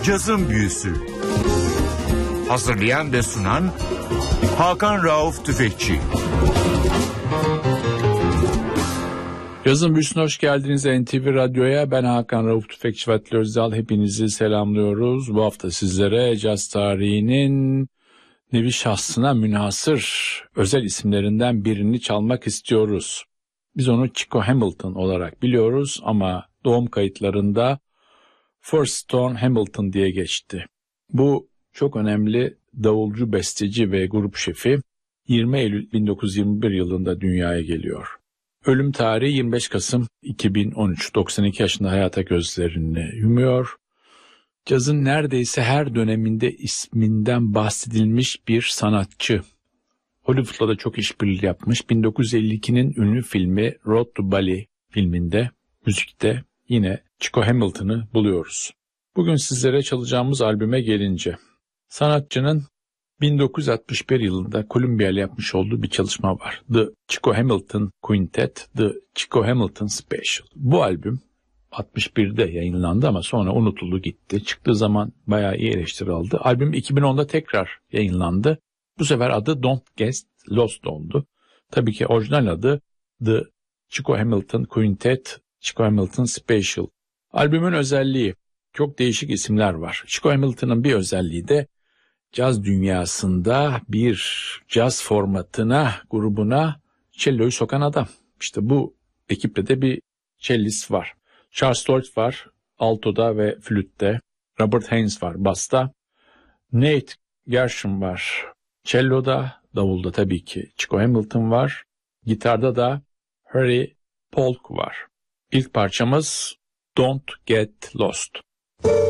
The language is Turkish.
Cazın Büyüsü. Hazırlayan ve sunan Hakan Rauf Tüfekçi. Cazın Büyüsü'ne hoş geldiniz NTV Radyo'ya. Ben Hakan Rauf Tüfekçi ve Atli Özdal. Hepinizi selamlıyoruz. Bu hafta sizlere caz tarihinin nevi şahsına münhasır özel isimlerinden birini çalmak istiyoruz. Biz onu Chico Hamilton olarak biliyoruz ama doğum kayıtlarında Thurston Hamilton diye geçti. Bu çok önemli davulcu, besteci ve grup şefi 20 Eylül 1921 yılında dünyaya geliyor. Ölüm tarihi 25 Kasım 2013, 92 yaşında hayata gözlerini yumuyor. Cazın neredeyse her döneminde isminden bahsedilmiş bir sanatçı. Hollywood'la da çok işbirliği yapmış. 1952'nin ünlü filmi Road to Bali filminde, müzikte yine Chico Hamilton'ı buluyoruz. Bugün sizlere çalacağımız albüme gelince, sanatçının 1961 yılında Columbia ile yapmış olduğu bir çalışma var. The Chico Hamilton Quintet, The Chico Hamilton Special. Bu albüm 61'de yayınlandı ama sonra unutuldu gitti. Çıktığı zaman bayağı iyi eleştiri aldı. Albüm 2010'da tekrar yayınlandı. Bu sefer adı Don't Get Lost oldu. Tabii ki orijinal adı The Chico Hamilton Quintet, Chico Hamilton Special. Albümün özelliği, çok değişik isimler var. Chico Hamilton'ın bir özelliği de caz dünyasında bir caz formatına, grubuna cello'yu sokan adam. İşte bu ekiple de bir cellist var. Charles Lloyd var altoda ve flütte. Robert Haynes var basta. Nate Gershon var cello'da, davulda tabii ki Chico Hamilton var. Gitarda da Harry Polk var. İlk parçamız Don't Get Lost.